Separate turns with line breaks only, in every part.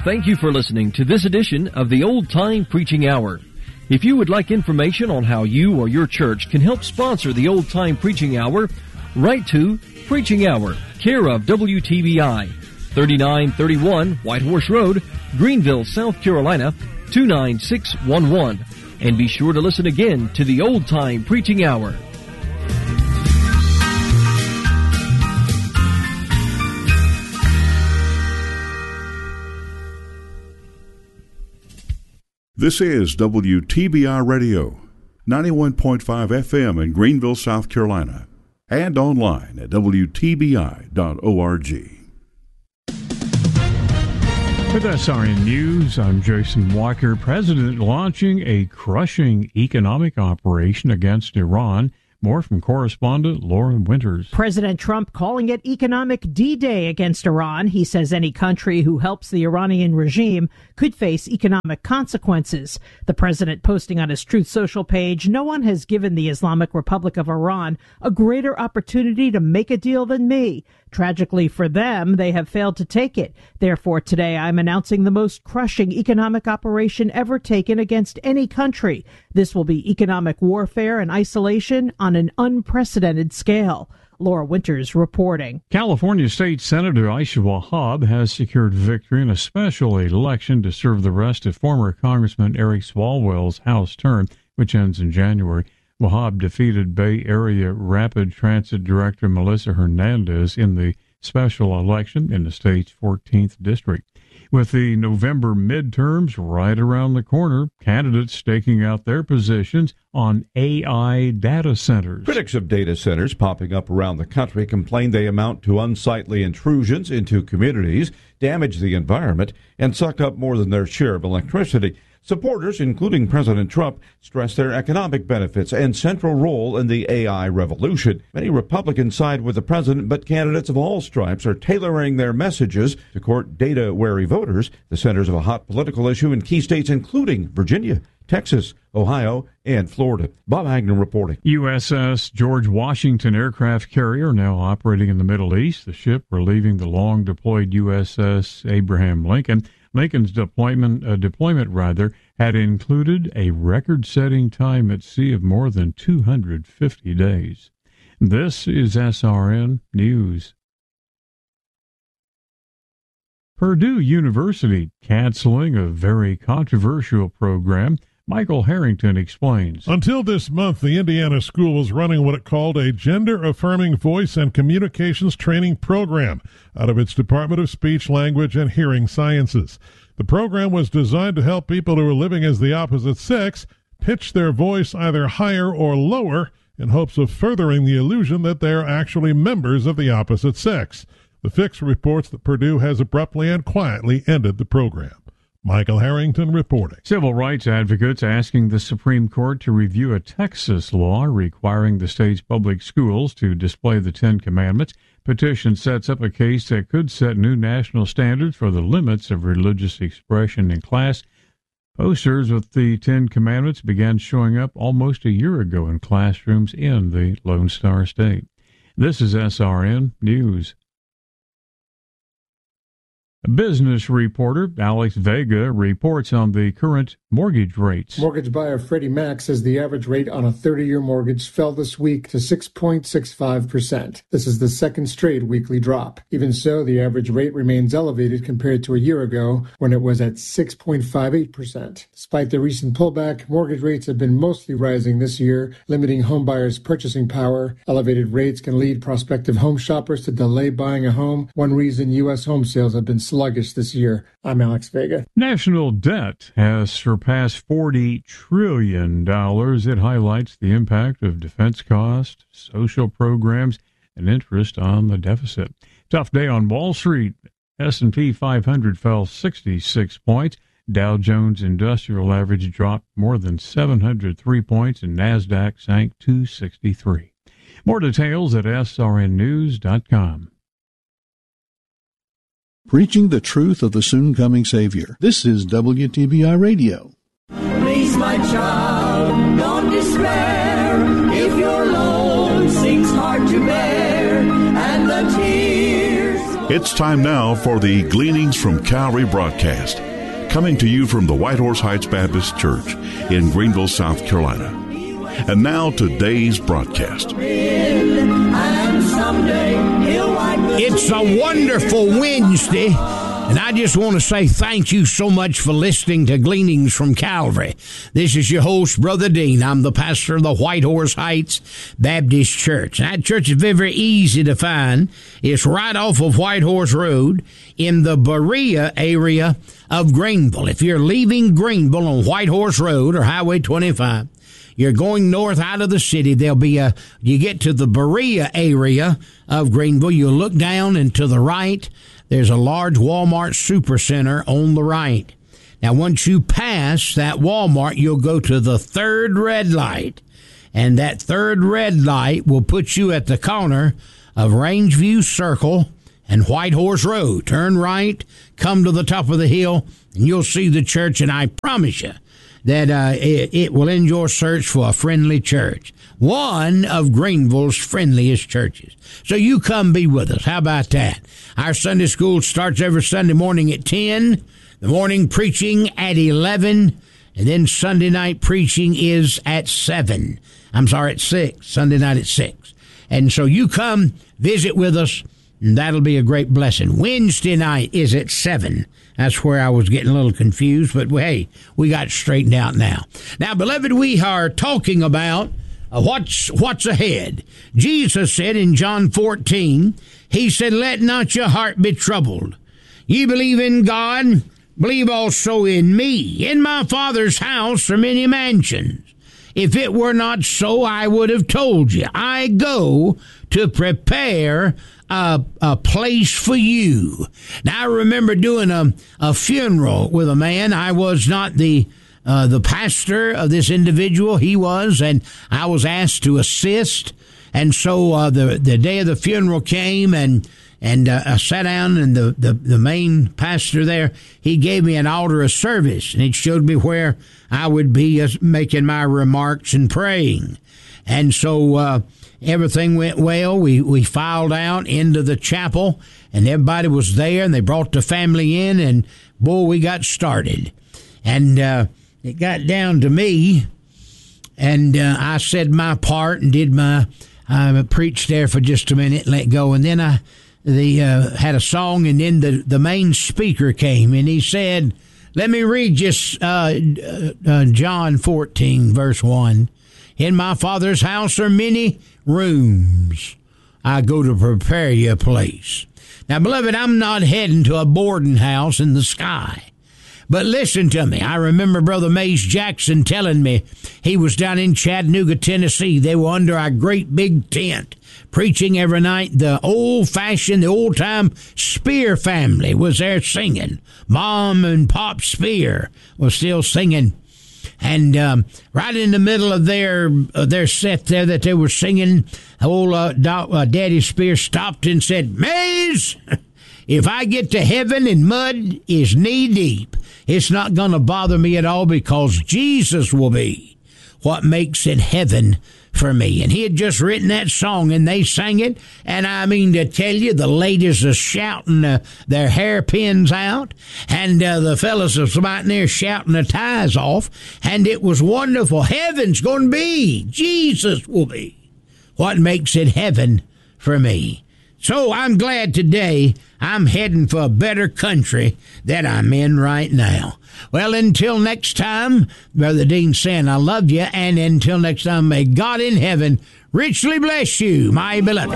Thank you for listening to this edition of the Old Time Preaching Hour. If you would like information on how you or your church can help sponsor the Old Time Preaching Hour, write to Preaching Hour, care of WTBI, 3931 White Horse Road, Greenville, South Carolina, 29611. And be sure to listen again to the Old Time Preaching Hour.
This is WTBI Radio, 91.5 FM in Greenville, South Carolina, and online at WTBI.org.
With SRN News, I'm Jason Walker. President launching a crushing economic operation against Iran. More from correspondent Laura Winters.
President Trump calling it economic D-Day against Iran. He says any country who helps the Iranian regime could face economic consequences. The president posting on his Truth Social page, no one has given the Islamic Republic of Iran a greater opportunity to make a deal than me. Tragically for them, they have failed to take it. Therefore, today I'm announcing the most crushing economic operation ever taken against any country. This will be economic warfare and isolation on an unprecedented scale. Laura Winters reporting.
California State Senator Aisha Wahab has secured victory in a special election to serve the rest of former Congressman Eric Swalwell's House term, which ends in January. Wahab defeated Bay Area Rapid Transit Director Melissa Hernandez in the special election in the state's 14th district. With the November midterms right around the corner, candidates staking out their positions on AI data centers.
Critics of data centers popping up around the country complain they amount to unsightly intrusions into communities, damage the environment, and suck up more than their share of electricity. Supporters, including President Trump, stress their economic benefits and central role in the AI revolution. Many Republicans side with the president, but candidates of all stripes are tailoring their messages to court data-wary voters, the centers of a hot political issue in key states including Virginia, Texas, Ohio, and Florida. Bob Agnew reporting.
USS George Washington aircraft carrier now operating in the Middle East. The ship relieving the long-deployed USS Abraham Lincoln. Lincoln's deployment had included a record-setting time at sea of more than 250 days. This is SRN News. Purdue University canceling a very controversial program. Michael Harrington explains.
Until this month, the Indiana school was running what it called a gender-affirming voice and communications training program out of its Department of Speech, Language, and Hearing Sciences. The program was designed to help people who are living as the opposite sex pitch their voice either higher or lower in hopes of furthering the illusion that they are actually members of the opposite sex. The Fix reports that Purdue has abruptly and quietly ended the program. Michael Harrington reporting.
Civil rights advocates asking the Supreme Court to review a Texas law requiring the state's public schools to display the Ten Commandments. Petition sets up a case that could set new national standards for the limits of religious expression in class. Posters with the Ten Commandments began showing up almost a year ago in classrooms in the Lone Star State. This is SRN News. Business reporter Alex Vega reports on the current mortgage rates.
Mortgage buyer Freddie Mac says the average rate on a 30-year mortgage fell this week to 6.65%. This is the second straight weekly drop. Even so, the average rate remains elevated compared to a year ago when it was at 6.58%. Despite the recent pullback, mortgage rates have been mostly rising this year, limiting home buyers' purchasing power. Elevated rates can lead prospective home shoppers to delay buying a home. One reason U.S. home sales have been sluggish this year. I'm Alex Vega.
National debt has surpassed $40 trillion. It highlights the impact of defense costs, social programs, and interest on the deficit. Tough day on Wall Street. S&P 500 fell 66 points. Dow Jones Industrial Average dropped more than 703 points, and NASDAQ sank 263. More details at srnnews.com.
Preaching the truth of the soon-coming Savior. This is WTBI Radio.
Please, my child, don't despair. If your load seems hard to bear, and the tears...
It's time now for the Gleanings from Calvary broadcast, coming to you from the White Horse Heights Baptist Church in Greenville, South Carolina. And now today's broadcast.
It's a wonderful Wednesday, and I just want to say thank you so much for listening to Gleanings from Calvary. This is your host, Brother Dean. I'm the pastor of the White Horse Heights Baptist Church. That church is very, very easy to find. It's right off of White Horse Road in the Berea area of Greenville. If you're leaving Greenville on White Horse Road or Highway 25, you're going north out of the city, there'll be you get to the Berea area of Greenville, you'll look down and to the right, there's a large Walmart Supercenter on the right. Now, once you pass that Walmart, you'll go to the third red light, and that third red light will put you at the corner of Rangeview Circle and White Horse Road. Turn right, come to the top of the hill, and you'll see the church, and I promise you that it will end your search for a friendly church, one of Greenville's friendliest churches. So you come be with us. How about that? Our Sunday school starts every Sunday morning at 10, the morning preaching at 11, and then Sunday night preaching is at 7. At 6, Sunday night at 6. And so you come visit with us, and that'll be a great blessing. Wednesday night is at 7. That's where I was getting a little confused, but hey, we got it straightened out now. Now, beloved, we are talking about what's ahead. Jesus said in John 14, he said, "Let not your heart be troubled. Ye believe in God, believe also in me. In my Father's house are many mansions. If it were not so, I would have told you. I go to prepare a place for you." Now, I remember doing a funeral with a man. I was not the pastor of this individual. He was, and I was asked to assist. And so the day of the funeral came, and I sat down, and the main pastor there, he gave me an order of service, and it showed me where I would be making my remarks and praying. And so everything went well. We filed out into the chapel, and everybody was there, and they brought the family in, and boy, we got started. And it got down to me, and I said my part and did I preached there for just a minute, let go, and then they had a song, and then the main speaker came, and he said, let me read just John 14, verse 1. In my Father's house are many rooms. I go to prepare you a place. Now, beloved, I'm not heading to a boarding house in the sky. But listen to me. I remember Brother Mays Jackson telling me he was down in Chattanooga, Tennessee. They were under a great big tent, preaching every night. The old-fashioned, the old-time Spear family was there singing. Mom and Pop Spear was still singing. And right in the middle of their set there that they were singing, old Daddy Spear stopped and said, "Mays, if I get to heaven and mud is knee-deep, it's not going to bother me at all because Jesus will be what makes it heaven for me." And he had just written that song, and they sang it. And I mean to tell you, the ladies are shouting their hairpins out, and the fellas are sitting there shouting their ties off. And it was wonderful. Heaven's going to be, Jesus will be what makes it heaven for me. So I'm glad today I'm heading for a better country that I'm in right now. Well, until next time, Brother Dean saying I love you, and until next time, may God in heaven richly bless you, my beloved.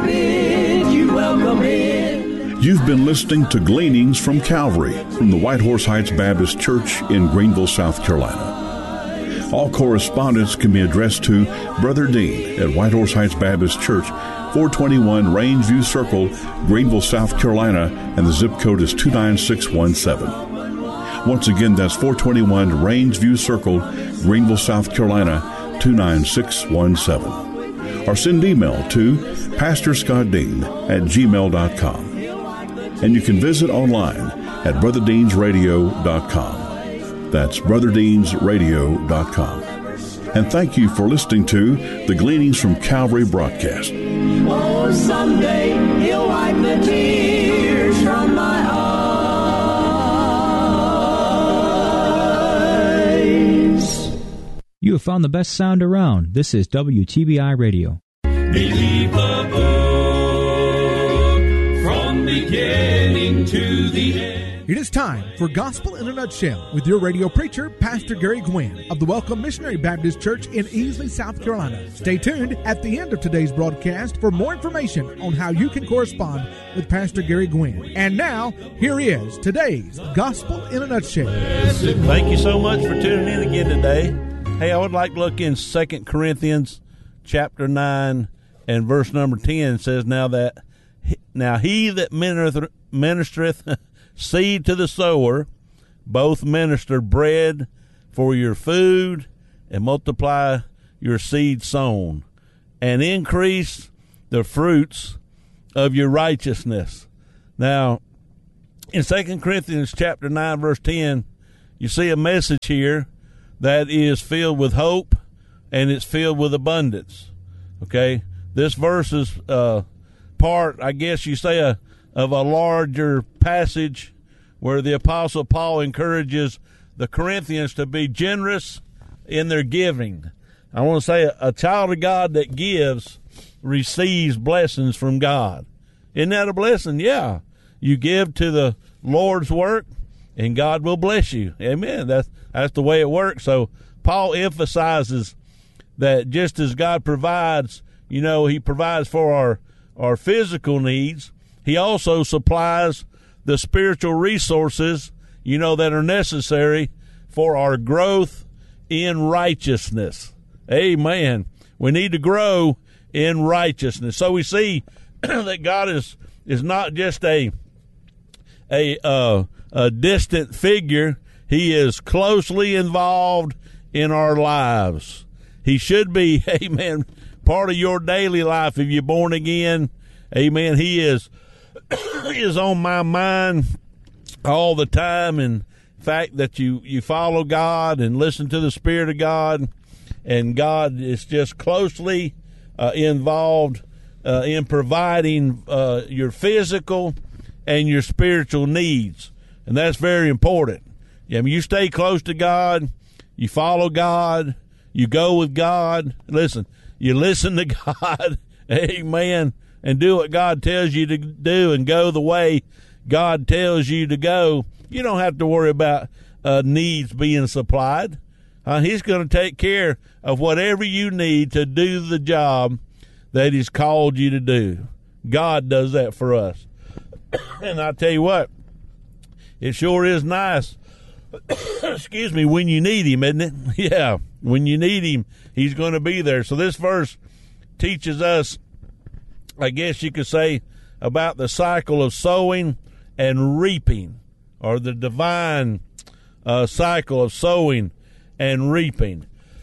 You've been listening to Gleanings from Calvary from the White Horse Heights Baptist Church in Greenville, South Carolina. All correspondence can be addressed to Brother Dean at White Horse Heights Baptist Church, 421 Rangeview Circle, Greenville, South Carolina, and the zip code is 29617. Once again, that's 421 Rangeview Circle, Greenville, South Carolina, 29617. Or send email to pastorscottdean@gmail.com. And you can visit online at brotherdeansradio.com. That's brotherdeansradio.com. And thank you for listening to the Gleanings from Calvary broadcast.
Oh, someday he'll wipe the tears.
found the best sound around. This is WTBI Radio.
Believe the book from beginning to the end.
It is time for Gospel in a Nutshell with your radio preacher, Pastor Gary Gwynn of the Welcome Missionary Baptist Church in Easley, South Carolina. Stay tuned at the end of today's broadcast for more information on how you can correspond with Pastor Gary Gwynn. And now, here is today's Gospel in a Nutshell.
Thank you so much for tuning in again today. Hey, I would like to look in 2 Corinthians chapter 9 and verse number 10. Says, Now he that ministereth seed to the sower, both minister bread for your food, and multiply your seed sown, and increase the fruits of your righteousness. Now, in 2 Corinthians chapter 9, verse 10, you see a message here that is filled with hope, and it's filled with abundance. Okay? This verse is part, I guess you say, of a larger passage where the Apostle Paul encourages the Corinthians to be generous in their giving. I want to say a child of God that gives receives blessings from God. Isn't that a blessing? Yeah. You give to the Lord's work, and God will bless you. Amen. That's the way it works. So Paul emphasizes that just as God provides, he provides for our physical needs, he also supplies the spiritual resources, that are necessary for our growth in righteousness. Amen. We need to grow in righteousness. So we see that God is not just a distant figure. He is closely involved in our lives. He should be, amen, part of your daily life if you're born again. Amen. He is on my mind all the time, and the fact that you follow God and listen to the Spirit of God, and God is just closely involved in providing your physical and your spiritual needs, and that's very important. You stay close to God, you follow God, you go with God. Listen, you listen to God, amen, and do what God tells you to do and go the way God tells you to go. You don't have to worry about needs being supplied. He's going to take care of whatever you need to do the job that He's called you to do. God does that for us. And I tell you what, it sure is nice, excuse me, when you need Him, isn't it? Yeah, when you need Him, He's going to be there. So this verse teaches us, I guess you could say, about the cycle of sowing and reaping, or the divine cycle of sowing and reaping.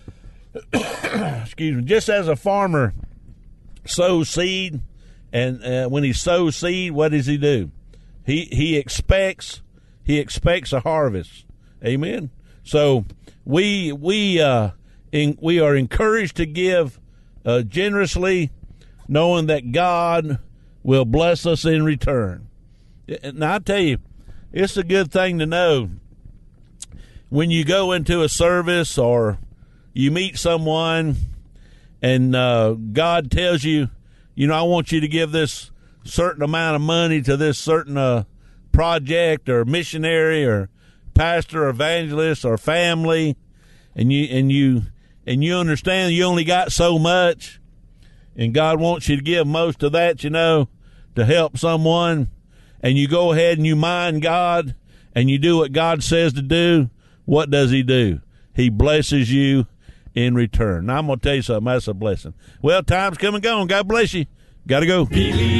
Excuse me. Just as a farmer sows seed, and when he sows seed, what does he do? He expects a harvest. Amen. So we are encouraged to give generously, knowing that God will bless us in return. Now, I tell you, it's a good thing to know when you go into a service or you meet someone and God tells you, I want you to give this certain amount of money to this certain project or missionary or pastor or evangelist or family, and you understand you only got so much, and God wants you to give most of that, to help someone, and you go ahead and you mind God and you do what God says to do. What does He do? He blesses you in return. Now, I'm going to tell you something. That's a blessing. Well, time's come and gone. God bless you. Got to go.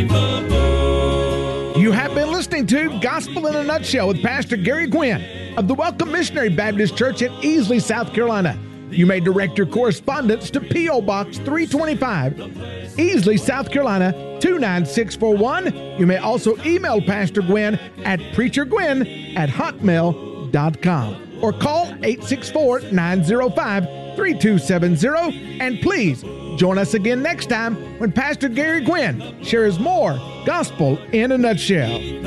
You have been listening to Gospel in a Nutshell with Pastor Gary Gwynn of the Welcome Missionary Baptist Church in Easley, South Carolina. You may direct your correspondence to P.O. Box 325, Easley, South Carolina, 29641. You may also email Pastor Gwynn at preachergwynn@hotmail.com or call 864-905-3270. And please join us again next time when Pastor Gary Gwynn shares more Gospel in a Nutshell.